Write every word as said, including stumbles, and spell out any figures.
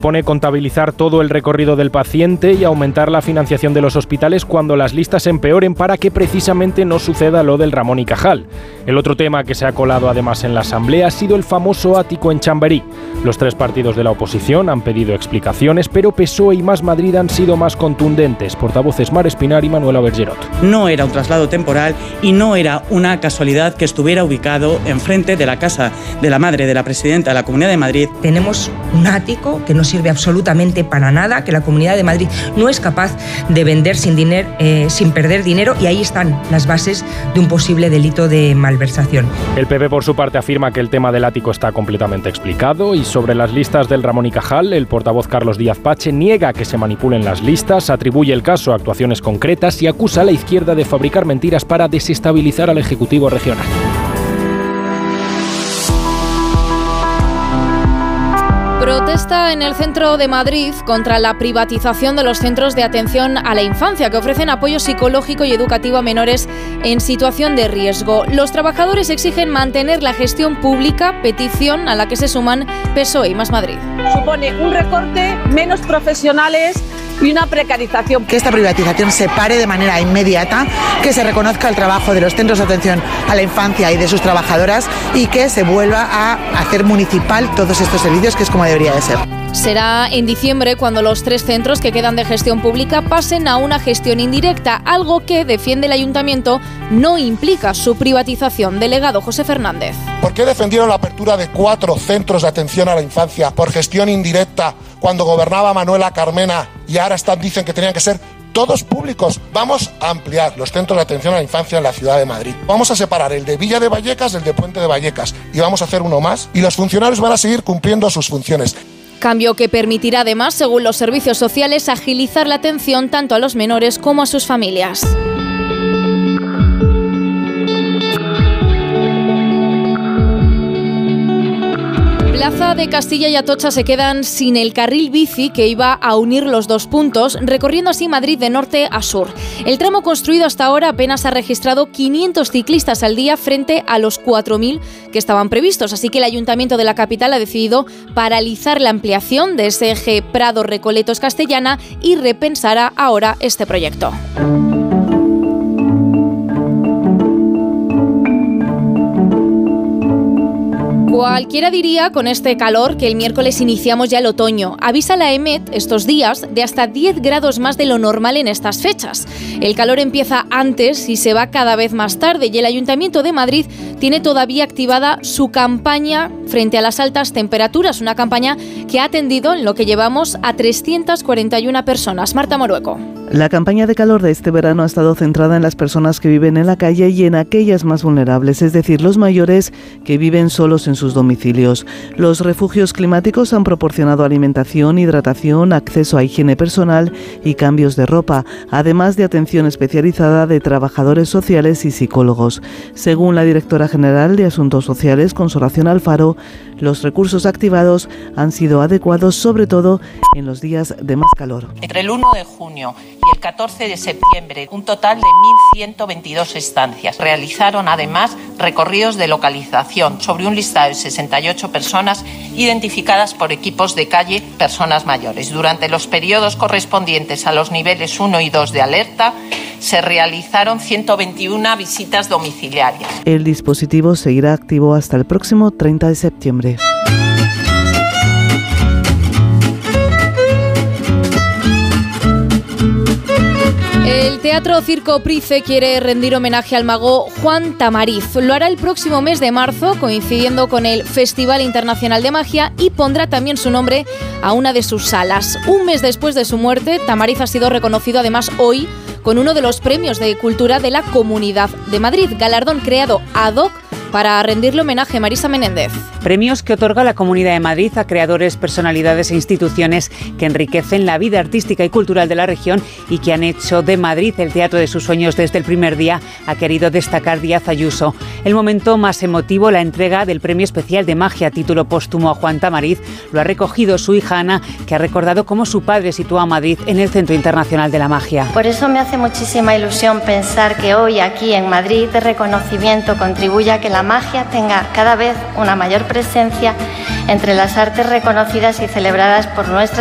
Pone contabilizar todo el recorrido del paciente y aumentar la financiación de los hospitales cuando las listas empeoren para que precisamente no suceda lo del Ramón y Cajal. El otro tema que se ha colado además en la Asamblea ha sido el famoso ático en Chamberí. Los tres partidos de la oposición han pedido explicaciones, pero P S O E y Más Madrid han sido más contundentes. Portavoces Mar Espinar y Manuela Bergerot. No era un traslado temporal y no era una casualidad que estuviera ubicado enfrente de la casa de la madre de la presidenta de la Comunidad de Madrid. Tenemos un ático que no sirve absolutamente para nada, que la Comunidad de Madrid no es capaz de vender sin, dinero, eh, sin perder dinero, y ahí están las bases de un posible delito de malversación. El P P, por su parte, afirma que el tema del ático está completamente explicado, y sobre las listas del Ramón y Cajal, el portavoz Carlos Díaz Pache niega que se manipulen las listas, atribuye el caso a actuaciones concretas y acusa a la izquierda de fabricar mentiras para desestabilizar al Ejecutivo regional. Protesta en el centro de Madrid contra la privatización de los centros de atención a la infancia, que ofrecen apoyo psicológico y educativo a menores en situación de riesgo. Los trabajadores exigen mantener la gestión pública, petición a la que se suman P S O E y Más Madrid. Supone un recorte, menos profesionales y una precarización. Que esta privatización se pare de manera inmediata, que se reconozca el trabajo de los centros de atención a la infancia y de sus trabajadoras y que se vuelva a hacer municipal todos estos servicios, que es como debería de ser. Será en diciembre cuando los tres centros que quedan de gestión pública pasen a una gestión indirecta, algo que, defiende el ayuntamiento, no implica su privatización. Delegado José Fernández. ¿Por qué defendieron la apertura de cuatro centros de atención a la infancia por gestión indirecta cuando gobernaba Manuela Carmena y ahora están, dicen que tenían que ser todos públicos? Vamos a ampliar los centros de atención a la infancia en la ciudad de Madrid. Vamos a separar el de Villa de Vallecas del de Puente de Vallecas y vamos a hacer uno más, y los funcionarios van a seguir cumpliendo sus funciones. Cambio que permitirá además, según los servicios sociales, agilizar la atención tanto a los menores como a sus familias. Plaza de Castilla y Atocha se quedan sin el carril bici que iba a unir los dos puntos, recorriendo así Madrid de norte a sur. El tramo construido hasta ahora apenas ha registrado quinientos ciclistas al día frente a los cuatro mil que estaban previstos, así que el Ayuntamiento de la capital ha decidido paralizar la ampliación de ese eje Prado-Recoletos-Castellana y repensará ahora este proyecto. Cualquiera diría con este calor que el miércoles iniciamos ya el otoño. Avisa la EMET estos días de hasta diez grados más de lo normal en estas fechas. El calor empieza antes y se va cada vez más tarde, y el Ayuntamiento de Madrid tiene todavía activada su campaña frente a las altas temperaturas, una campaña que ha atendido en lo que llevamos a trescientas cuarenta y una personas. Marta Morueco. La campaña de calor de este verano ha estado centrada en las personas que viven en la calle y en aquellas más vulnerables, es decir, los mayores que viven solos en sus domicilios. Los refugios climáticos han proporcionado alimentación, hidratación, acceso a higiene personal y cambios de ropa, además de atención especializada de trabajadores sociales y psicólogos. Según la directora general de Asuntos Sociales, Consolación Alfaro, los recursos activados han sido adecuados, sobre todo en los días de más calor. Entre el uno de junio y el catorce de septiembre, un total de mil ciento veintidós estancias. Realizaron además recorridos de localización sobre un listado de sesenta y ocho personas identificadas por equipos de calle, personas mayores. Durante los periodos correspondientes a los niveles uno y dos de alerta, se realizaron ciento veintiuna visitas domiciliarias. El dispositivo seguirá activo hasta el próximo treinta de septiembre. El Teatro Circo Price quiere rendir homenaje al mago Juan Tamariz. Lo hará el próximo mes de marzo, coincidiendo con el Festival Internacional de Magia, y pondrá también su nombre a una de sus salas. Un mes después de su muerte, Tamariz ha sido reconocido además hoy con uno de los premios de cultura de la Comunidad de Madrid, galardón creado ad hoc para rendirle homenaje. Marisa Menéndez. Premios que otorga la Comunidad de Madrid a creadores, personalidades e instituciones que enriquecen la vida artística y cultural de la región y que han hecho de Madrid el teatro de sus sueños desde el primer día, ha querido destacar Díaz Ayuso. El momento más emotivo, la entrega del Premio Especial de Magia, título póstumo a Juan Tamariz, lo ha recogido su hija Ana, que ha recordado cómo su padre situó a Madrid en el Centro Internacional de la Magia. Por eso me hace muchísima ilusión pensar que hoy aquí en Madrid el reconocimiento contribuye a que la la magia tenga cada vez una mayor presencia entre las artes reconocidas y celebradas por nuestra